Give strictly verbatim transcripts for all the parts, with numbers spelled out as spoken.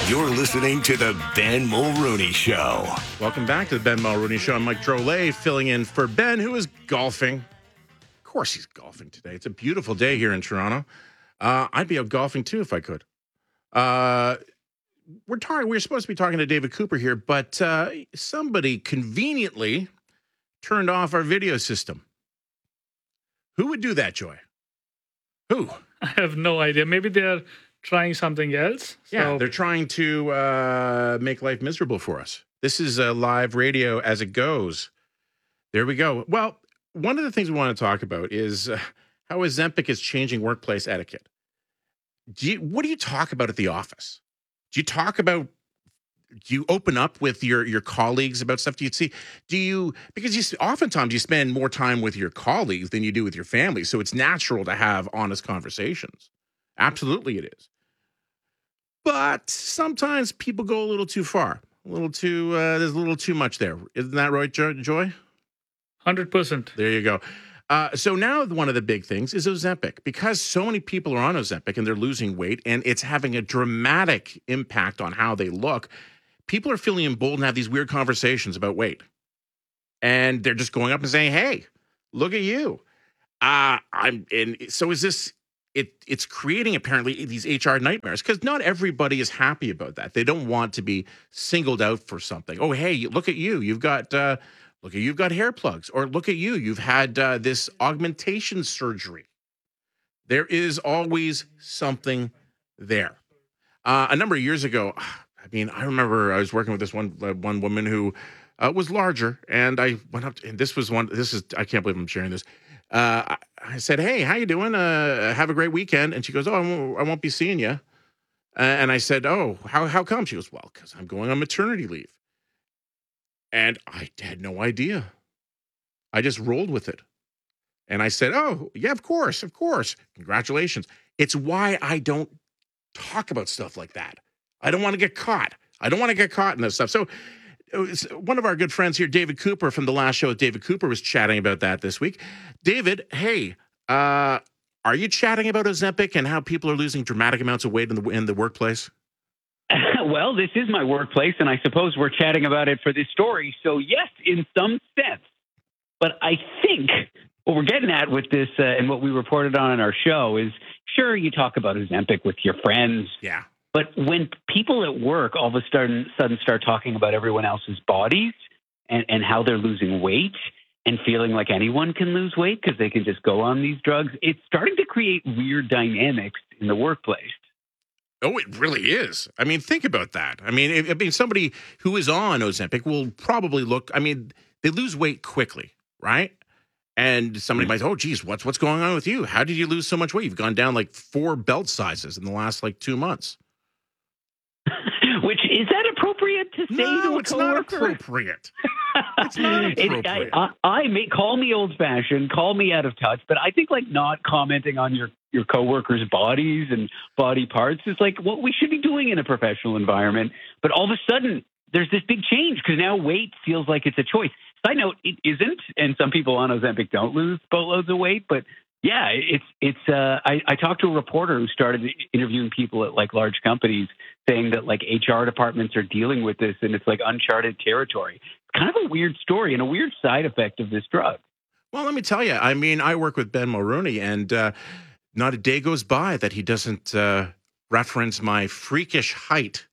You're listening to the Ben Mulrooney Show. Welcome back to the Ben Mulrooney Show. I'm Mike Drolet, filling in for Ben, who is golfing. Of course he's golfing today. It's a beautiful day here in Toronto. Uh, I'd be out golfing too if I could. Uh, we're talking. We're supposed to be talking to David Cooper here, but uh, somebody conveniently turned off our video system. Who would do that, Joy? Who? I have no idea. Maybe they're trying something else. So. Yeah, they're trying to uh, make life miserable for us. This is uh, live radio as it goes. There we go. Well, one of the things we want to talk about is uh, how Ozempic is changing workplace etiquette. Do you, what do you talk about at the office? Do you talk about, do you open up with your, your colleagues about stuff? Do you see, do you, because you oftentimes you spend more time with your colleagues than you do with your family. So it's natural to have honest conversations. Absolutely it is. But sometimes people go a little too far, a little too, uh, there's a little too much there. Isn't that right, Jo- Joy? one hundred percent. There you go. Uh, so now one of the big things is Ozempic, because so many people are on Ozempic and they're losing weight and it's having a dramatic impact on how they look. People are feeling emboldened to have these weird conversations about weight. And they're just going up and saying, hey, look at you. Uh, I'm, and so is this, It it's creating apparently these H R nightmares because not everybody is happy about that. They don't want to be singled out for something. Oh, hey, look at you. You've got uh, look at you've got hair plugs, or look at you. You've had uh, this augmentation surgery. There is always something there. Uh, a number of years ago, I mean, I remember I was working with this one uh, one woman who uh, was larger, and I went up to, and this was one. This is I can't believe I'm sharing this. Uh, I, I said, hey, how you doing? Uh, have a great weekend. And she goes, oh, I won't, I won't be seeing you. Uh, and I said, oh, how how come? She goes, well, because I'm going on maternity leave. And I had no idea. I just rolled with it. And I said, oh, yeah, of course, of course. Congratulations. It's why I don't talk about stuff like that. I don't want to get caught. I don't want to get caught in this stuff. So one of our good friends here, David Cooper from the last show with David Cooper, was chatting about that this week. David, hey, uh, are you chatting about Ozempic and how people are losing dramatic amounts of weight in the in the workplace? Well, this is my workplace, and I suppose we're chatting about it for this story. So, yes, in some sense. But I think what we're getting at with this uh, and what we reported on in our show is, sure, you talk about Ozempic with your friends. Yeah. But when people at work all of a sudden, sudden start talking about everyone else's bodies and, and how they're losing weight and feeling like anyone can lose weight because they can just go on these drugs, it's starting to create weird dynamics in the workplace. Oh, it really is. I mean, think about that. I mean, if, I mean, somebody who is on Ozempic will probably look, I mean, they lose weight quickly, right? And somebody might say, oh, geez, what's, what's going on with you? How did you lose so much weight? You've gone down like four belt sizes in the last like two months. Which, is that appropriate to say no, to a it's coworker? not appropriate. It's not appropriate. It, I, I, I may call me old-fashioned, call me out of touch, but I think like not commenting on your, your coworkers' bodies and body parts is like what we should be doing in a professional environment. But all of a sudden, there's this big change because now weight feels like it's a choice. Side note, it isn't, and some people on Ozempic don't lose boatloads of weight, but yeah, it's it's. Uh, I, I talked to a reporter who started interviewing people at like large companies, saying that like H R departments are dealing with this, and it's like uncharted territory. It's kind of a weird story and a weird side effect of this drug. Well, let me tell you. I mean, I work with Ben Mulrooney, and uh, not a day goes by that he doesn't uh, reference my freakish height.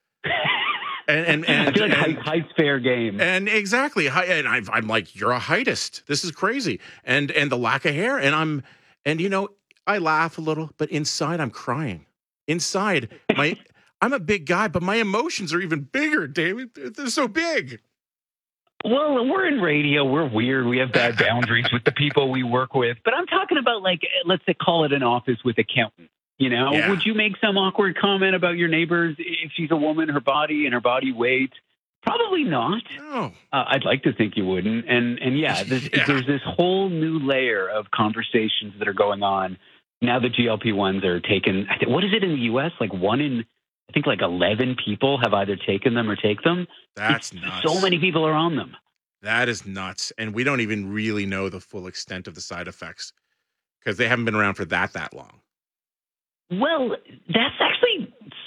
And, and, and I feel like and, height's fair game. And exactly. And I've, I'm like, you're a heightist. This is crazy. And and the lack of hair. And I'm, and you know, I laugh a little, but inside I'm crying. Inside, my, I'm a big guy, but my emotions are even bigger, David. They're so big. Well, we're in radio. We're weird. We have bad boundaries with the people we work with. But I'm talking about like, let's say, call it an office with accountants. You know, yeah. Would you make some awkward comment about your neighbors if she's a woman, her body and her body weight? Probably not. No. Uh, I'd like to think you wouldn't. And and yeah, this, yeah, there's this whole new layer of conversations that are going on. Now the G L P ones are taken. I think, what is it in the U S? Like one in, I think like eleven people have either taken them or take them. That's it's, nuts. So many people are on them. That is nuts. And we don't even really know the full extent of the side effects because they haven't been around for that, that long. Well, that's actually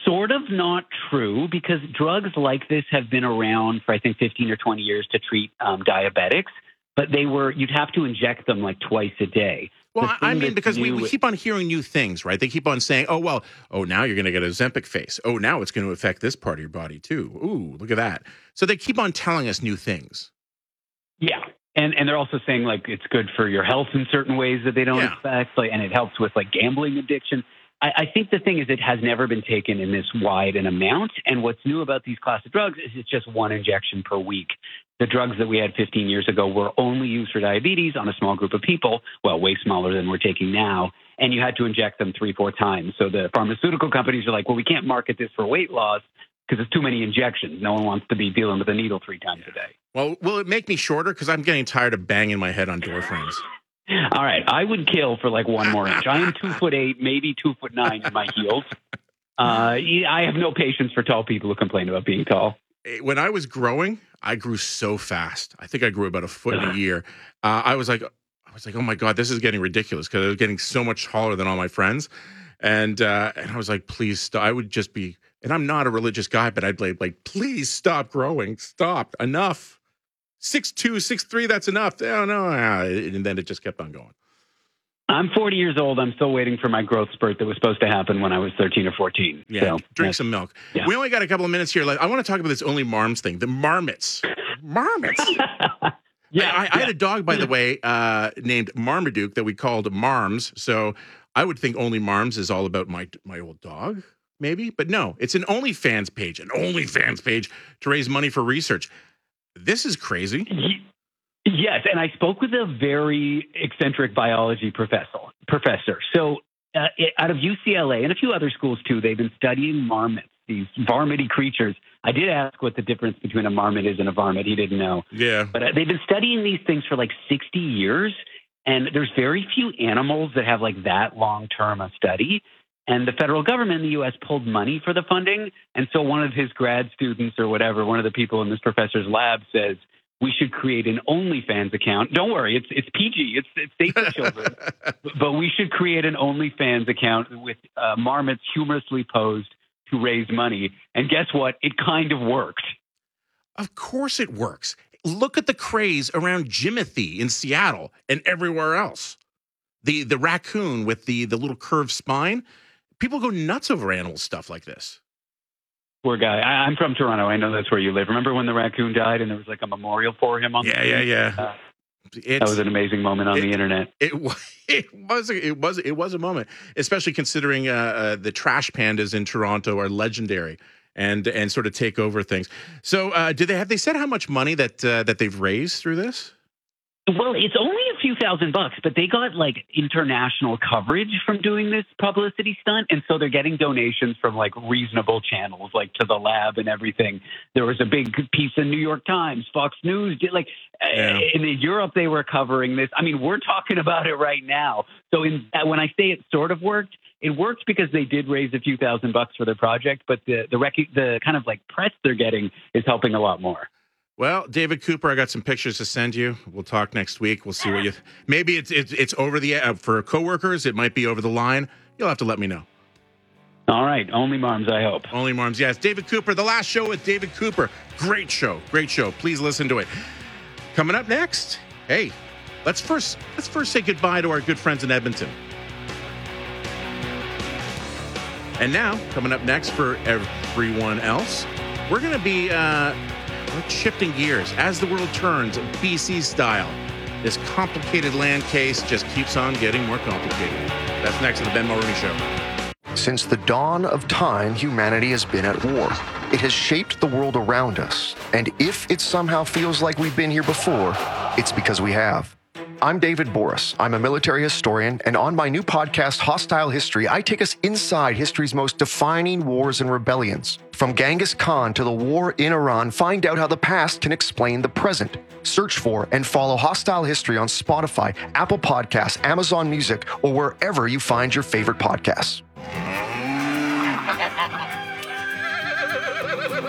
sort of not true because drugs like this have been around for, I think, fifteen or twenty years to treat um, diabetics, but they were, you'd have to inject them like twice a day. Well, The I thing mean, that's because we, new we with- keep on hearing new things, right? They keep on saying, oh, well, oh, now you're going to get a Ozempic face. Oh, now it's going to affect this part of your body too. Ooh, look at that. So they keep on telling us new things. Yeah. And and they're also saying like it's good for your health in certain ways that they don't Yeah. expect, like, and it helps with like gambling addiction. I, I think the thing is it has never been taken in this wide an amount. And what's new about these class of drugs is it's just one injection per week. The drugs that we had fifteen years ago were only used for diabetes on a small group of people, well, way smaller than we're taking now. And you had to inject them three, four times. So the pharmaceutical companies are like, well, we can't market this for weight loss because it's too many injections. No one wants to be dealing with a needle three times a day. Well, will it make me shorter? Because I'm getting tired of banging my head on door frames. All right, I would kill for like one more inch. I am two foot eight, maybe two foot nine in my heels. Uh, I have no patience for tall people who complain about being tall. When I was growing, I grew so fast. I think I grew about a foot in a year. Uh, I was like, I was like, oh my God, this is getting ridiculous because I was getting so much taller than all my friends. And uh, and I was like, please stop. I would just be, and I'm not a religious guy, but I'd be like, please stop growing. Stop. Enough. six two, six three, that's enough. Oh, no. And then it just kept on going. I'm forty years old. I'm still waiting for my growth spurt that was supposed to happen when I was thirteen or fourteen. Yeah, So, drink some milk. yeah. We only got a couple of minutes here. Like, I want to talk about this Only Marms thing. The marmots. Marmots. yeah, I, I, I had a dog, by the way, uh, named Marmaduke that we called Marms. So I would think Only Marms is all about my my old dog, maybe. But no, it's an OnlyFans page, an OnlyFans page to raise money for research. This is crazy. Yes, and I spoke with a very eccentric biology professor. Professor. So uh, it, out of U C L A and a few other schools too, they've been studying marmots, these varminty creatures. I did ask what the difference between a marmot is and a varmint. He didn't know. Yeah. But uh, they've been studying these things for like sixty years, and there's very few animals that have like that long-term a study. And the federal government in the U S pulled money for the funding. And so one of his grad students or whatever, one of the people in this professor's lab says, we should create an OnlyFans account. Don't worry, it's it's P G, it's it's safe for children. But we should create an OnlyFans account with uh, marmots humorously posed to raise money. And guess what? It kind of worked. Of course it works. Look at the craze around Jimothy in Seattle and everywhere else. The the raccoon with the, the little curved spine. People go nuts over animal stuff like this. Poor guy. I, I'm from Toronto. I know that's where you live. Remember when the raccoon died and there was like a memorial for him on Yeah, the yeah, screen? yeah. Uh, It's, that was an amazing moment on it- the internet. It was, it was, it was, it was a moment, especially considering uh, uh, the trash pandas in Toronto are legendary and and sort of take over things. So, uh, did they have they said how much money that uh, that they've raised through this? Well, it's only a few thousand bucks, but they got like international coverage from doing this publicity stunt. And so they're getting donations from like reasonable channels, like to the lab and everything. There was a big piece in New York Times, Fox News did like Yeah. uh, in Europe, they were covering this. I mean, we're talking about it right now. So in, uh, when I say it sort of worked, it worked because they did raise a few thousand bucks for their project, but the, the, rec- the kind of like press they're getting is helping a lot more. Well, David Cooper, I got some pictures to send you. We'll talk next week. We'll see what you. Maybe it's it's, it's over the uh, for coworkers. It might be over the line. You'll have to let me know. All right. Only Marms, I hope. Only Marms, yes. David Cooper, the last show with David Cooper. Great show, great show. Please listen to it. Coming up next, hey, let's first let's first say goodbye to our good friends in Edmonton. And now, coming up next for everyone else, we're going to be uh, we're shifting gears as the world turns, B C style. This complicated land case just keeps on getting more complicated. That's next on the Ben Mulroney Show. Since the dawn of time, humanity has been at war. It has shaped the world around us. And if it somehow feels like we've been here before, it's because we have. I'm David Boris. I'm a military historian, and on my new podcast, Hostile History, I take us inside history's most defining wars and rebellions. From Genghis Khan to the war in Iran, find out how the past can explain the present. Search for and follow Hostile History on Spotify, Apple Podcasts, Amazon Music, or wherever you find your favorite podcasts.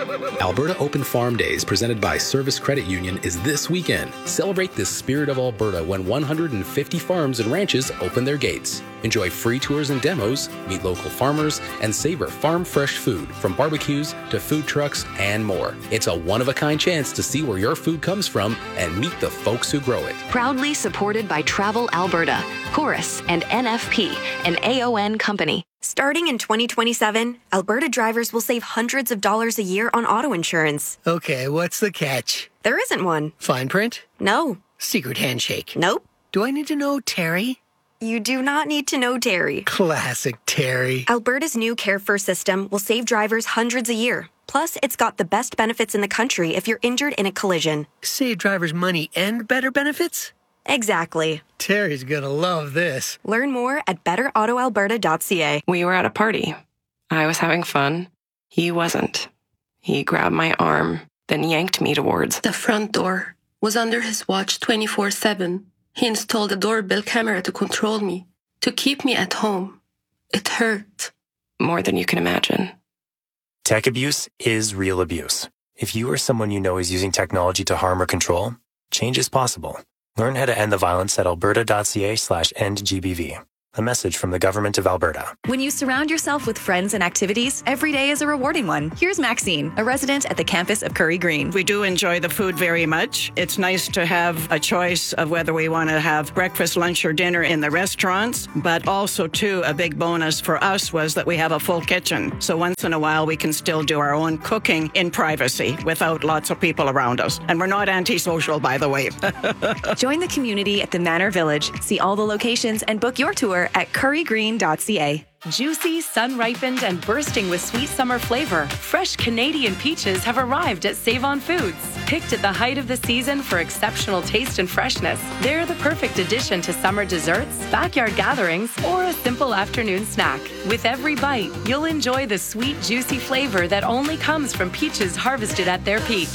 Alberta Open Farm Days, presented by Service Credit Union, is this weekend. Celebrate the spirit of Alberta when one hundred fifty farms and ranches open their gates. Enjoy free tours and demos, meet local farmers, and savor farm fresh food, from barbecues to food trucks and more. It's a one-of-a-kind chance to see where your food comes from and meet the folks who grow it. Proudly supported by Travel Alberta, Chorus, and N F P, an A O N company. Starting in twenty twenty-seven, Alberta drivers will save hundreds of dollars a year on auto insurance. Okay, what's the catch? There isn't one. Fine print? No. Secret handshake? Nope. Do I need to know Terry? You do not need to know Terry. Classic Terry. Alberta's new Care First system will save drivers hundreds a year. Plus, it's got the best benefits in the country if you're injured in a collision. Save drivers money and better benefits? Exactly. Terry's gonna love this. Learn more at better auto alberta dot c a. We were at a party. I was having fun. He wasn't. He grabbed my arm, then yanked me towards the front door. Was under his watch twenty-four seven. He installed a doorbell camera to control me, to keep me at home. It hurt. More than you can imagine. Tech abuse is real abuse. If you or someone you know is using technology to harm or control, change is possible. Learn how to end the violence at alberta.ca slash endgbv. A message from the Government of Alberta. When you surround yourself with friends and activities, every day is a rewarding one. Here's Maxine, a resident at the campus of Curry Green. We do enjoy the food very much. It's nice to have a choice of whether we want to have breakfast, lunch, or dinner in the restaurants. But also, too, a big bonus for us was that we have a full kitchen. So once in a while, we can still do our own cooking in privacy without lots of people around us. And we're not antisocial, by the way. Join the community at the Manor Village. See all the locations and book your tour at curry green dot c a. Juicy, sun-ripened, and bursting with sweet summer flavor, fresh Canadian peaches have arrived at Save-On Foods. Picked at the height of the season for exceptional taste and freshness, they're the perfect addition to summer desserts, backyard gatherings, or a simple afternoon snack. With every bite, you'll enjoy the sweet, juicy flavor that only comes from peaches harvested at their peak.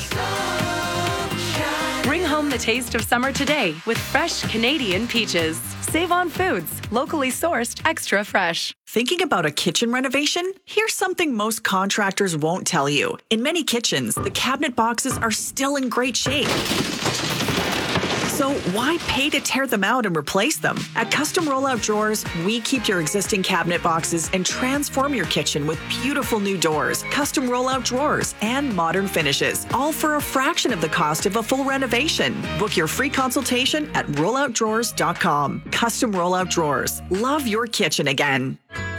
Bring home the taste of summer today with fresh Canadian peaches. Save On Foods, locally sourced, extra fresh. Thinking about a kitchen renovation? Here's something most contractors won't tell you. In many kitchens, the cabinet boxes are still in great shape. So why pay to tear them out and replace them? At Custom Rollout Drawers, we keep your existing cabinet boxes and transform your kitchen with beautiful new doors, custom rollout drawers, and modern finishes, all for a fraction of the cost of a full renovation. Book your free consultation at rollout drawers dot com. Custom Rollout Drawers. Love your kitchen again.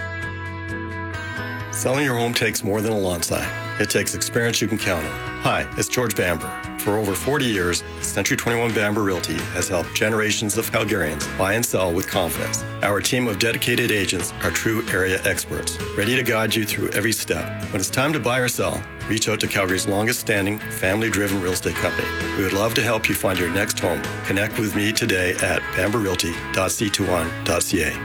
Selling your home takes more than a lawn sign. It takes experience you can count on. Hi, it's George Bamber. For over forty years, Century twenty-one Bamber Realty has helped generations of Calgarians buy and sell with confidence. Our team of dedicated agents are true area experts, ready to guide you through every step. When it's time to buy or sell, reach out to Calgary's longest-standing, family-driven real estate company. We would love to help you find your next home. Connect with me today at bamber realty dot c two one dot c a.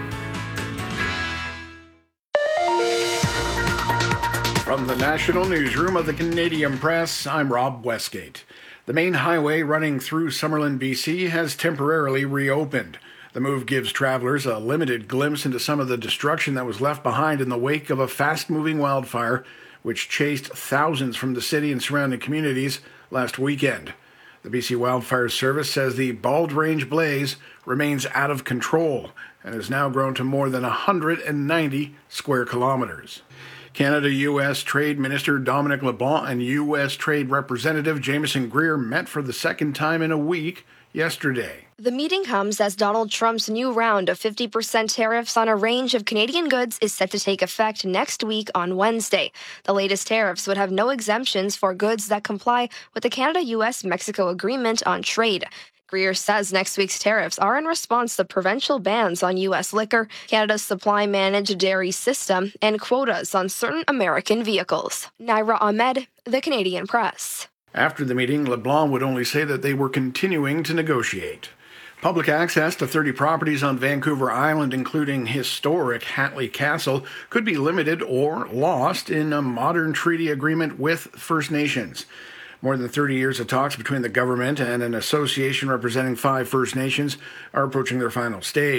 From the National Newsroom of the Canadian Press, I'm Rob Westgate. The main highway running through Summerlin, B C has temporarily reopened. The move gives travelers a limited glimpse into some of the destruction that was left behind in the wake of a fast-moving wildfire which chased thousands from the city and surrounding communities last weekend. The B C Wildfire Service says the Bald Range blaze remains out of control and has now grown to more than one hundred ninety square kilometers. Canada-U S Trade Minister Dominic LeBlanc and U S Trade Representative Jameson Greer met for the second time in a week yesterday. The meeting comes as Donald Trump's new round of fifty percent tariffs on a range of Canadian goods is set to take effect next week on Wednesday. The latest tariffs would have no exemptions for goods that comply with the Canada-U S Mexico Agreement on Trade. Greer says next week's tariffs are in response to provincial bans on U S liquor, Canada's supply-managed dairy system, and quotas on certain American vehicles. Naira Ahmed, The Canadian Press. After the meeting, LeBlanc would only say that they were continuing to negotiate. Public access to thirty properties on Vancouver Island, including historic Hatley Castle, could be limited or lost in a modern treaty agreement with First Nations. More than thirty years of talks between the government and an association representing five First Nations are approaching their final stage.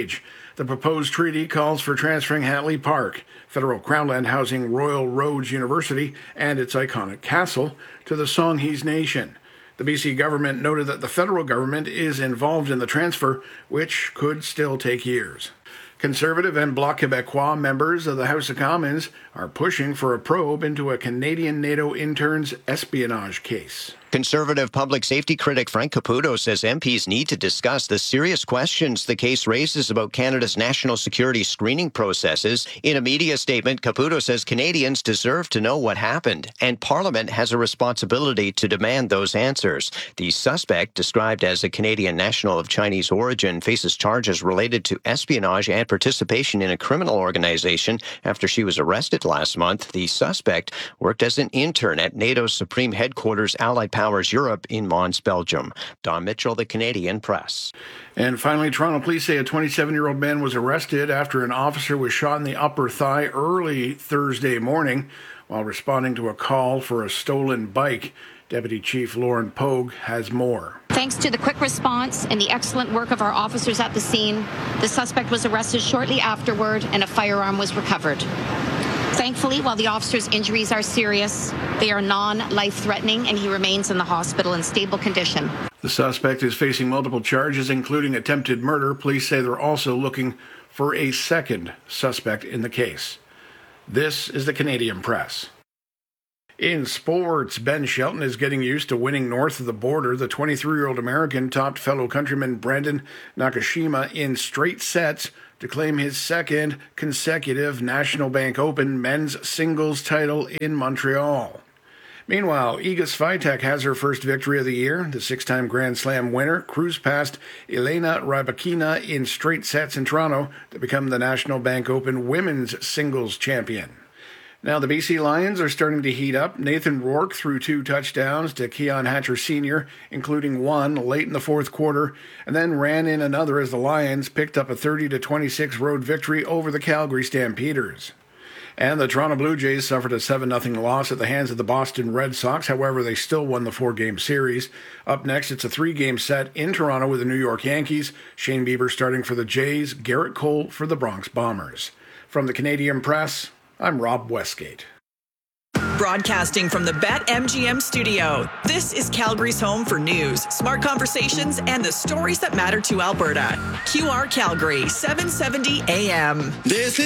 The proposed treaty calls for transferring Hatley Park, federal crownland housing Royal Roads University and its iconic castle, to the Songhees Nation. The B C government noted that the federal government is involved in the transfer, which could still take years. Conservative and Bloc Québécois members of the House of Commons are pushing for a probe into a Canadian NATO intern's espionage case. Conservative public safety critic Frank Caputo says M Ps need to discuss the serious questions the case raises about Canada's national security screening processes. In a media statement, Caputo says Canadians deserve to know what happened, and Parliament has a responsibility to demand those answers. The suspect, described as a Canadian national of Chinese origin, faces charges related to espionage and participation in a criminal organization after she was arrested last month. The suspect worked as an intern at NATO's Supreme Headquarters Allied Powers Europe in Mons, Belgium. Don Mitchell, The Canadian Press. And finally, Toronto police say a twenty-seven-year-old man was arrested after an officer was shot in the upper thigh early Thursday morning while responding to a call for a stolen bike. Deputy Chief Lauren Pogue has more. Thanks to the quick response and the excellent work of our officers at the scene, the suspect was arrested shortly afterward and a firearm was recovered. Thankfully, while the officer's injuries are serious, they are non-life-threatening and he remains in the hospital in stable condition. The suspect is facing multiple charges, including attempted murder. Police say they're also looking for a second suspect in the case. This is the Canadian Press. In sports, Ben Shelton is getting used to winning north of the border. The twenty-three-year-old American topped fellow countryman Brandon Nakashima in straight sets to claim his second consecutive National Bank Open men's singles title in Montreal. Meanwhile, Iga Swiatek has her first victory of the year. The six-time Grand Slam winner cruised past Elena Rybakina in straight sets in Toronto to become the National Bank Open women's singles champion. Now, the B C Lions are starting to heat up. Nathan Rourke threw two touchdowns to Keon Hatcher Senior, including one late in the fourth quarter, and then ran in another as the Lions picked up a thirty to twenty-six road victory over the Calgary Stampeders. And the Toronto Blue Jays suffered a seven nothing loss at the hands of the Boston Red Sox. However, they still won the four-game series. Up next, it's a three-game set in Toronto with the New York Yankees. Shane Bieber starting for the Jays, Garrett Cole for the Bronx Bombers. From the Canadian Press, I'm Rob Westgate. Broadcasting from the BetMGM studio, this is Calgary's home for news, smart conversations, and the stories that matter to Alberta. Q R Calgary, seven seventy A M. This